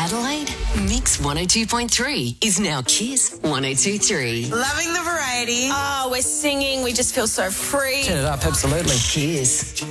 Adelaide, Mix 102.3 is now Kiss 102.3. Loving the variety. Oh, we're singing. We just feel so free. Turn it up, absolutely. Kiss.